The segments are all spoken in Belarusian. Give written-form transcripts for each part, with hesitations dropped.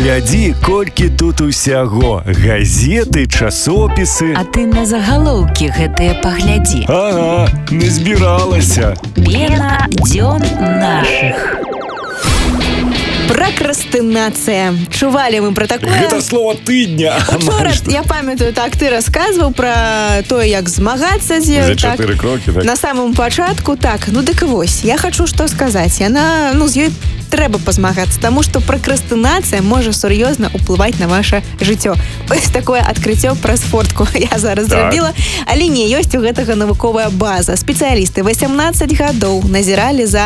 Глядзі, колькі тут усяго. Газеты, часопісы. А ты на загалоўкі гэтыя паглядзі. Ага, не збіралася. Пена дзён нашых. Прокрастынацыя. Чувалі мы про такое? Гэта слово тыдня. Учора, я памятаю, так ты расказваў про тое, як змагацца з ёй. За 4 крокі, так? На самым пачатку, так. Ну дык вось, я хочу што сказаць. Яна, з ёй трэба пазмагацца, таму што пракрастынацыя можа сур'ёзна ўплываць на ваше жыццё. Вось такое адкрыццё праз фортку я зараз зрабіла, але не, ёсць у гэтага навуковая база. Спецыялісты 18 гадоў назіралі за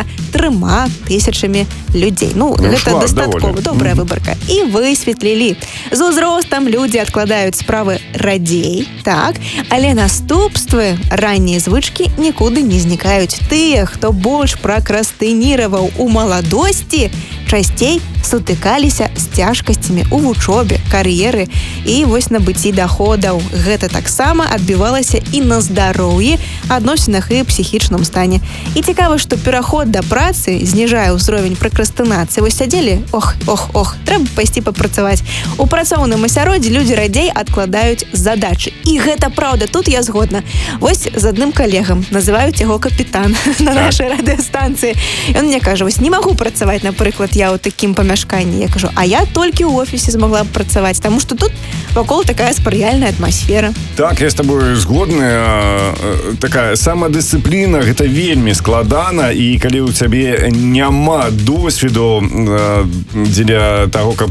3000 людзей. Гэта дастаткова добрая выбарка. І высветлілі. З узростам людзі адкладаюць справы радзей, так, але наступствы раннія звычкі нікуды не знікаюць. Тыя, хто больш пракрастыніраваў у маладосці, часцей сутыкаліся з цяжкасцямі ў вучобе, кар'еры і вось набыцці даходаў. Гэта таксама адбівалася і на здароўі, адносінах і псіхічным стане. І цікава, што пераход да працы зніжае ўзровень пракрастынацыі. Вось сядзелі, трэба пайсці папрацаваць. У працоўным асяроддзі людзі радзей адкладаюць задачы. І гэта праўда, тут я згодна. Вось з адным калегам, называюць яго капітан на нашай радыёстанцыі. Ён мне кажа, вось не магу працаваць, напрыклад, я ў такім памяшканні. Я кажу, а я толькі ў офісе змагла б працаваць, таму што тут вакол такая спрыяльная атмасфера. Так, я з табой згодны. Такая самадысцыпліна, гэта вельмі складана, і калі ў цябе няма досведу дзеля таго, каб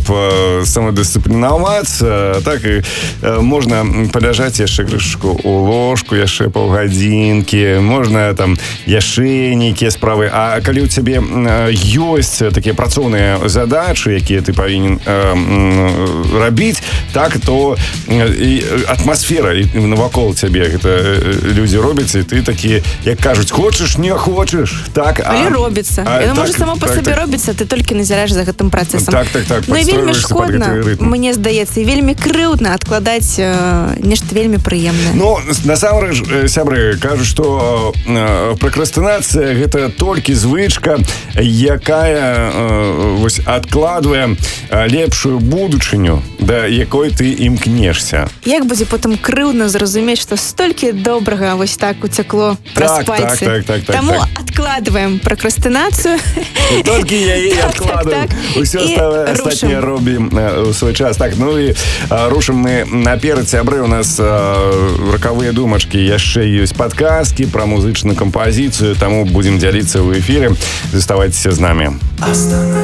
самадысцыплінавацца, так і можна паляжаць яшчэ крышку у ложку, яшчэ паўгадзінкі, можна там яшчэ нейкія справы. А калі ў цябе ёсць такія працоўныя задачы, якія ты павінен рабіць, так, то атмасфера навакол цябе гэта людзі робяць, і ты такі, як кажуць, хочаш, не хочаш, так. Але робіцца. Яно можа само па сабе робіцца, ты толькі назіраеш за гэтым працэсам. Так. Ну і вельмі шкодна, мне здаецца, і вельмі крыўдна адкладаць нешта вельмі прыемнае. Ну, насамрэч, сябры, кажуць, што пракрастынацыя гэта толькі звычка, якая вось адкладвае лепшую будучыню, да якой ты імкнешся. Як будзе потым крыўдна зразумець, што столькі добрага вось так уцякло праз пальцы. Таму адкладваем пракрастынацыю. Толькі яе адкладваем. Усё астатняе робім у свой час. Так, ну і рушым мы наперад, сябры. У нас рокавыя думачкі. Яшчэ ёсць падказкі пра музычную кампазіцыю, таму будзем дзяліцца ў эфіры. Заставайцеся з намі.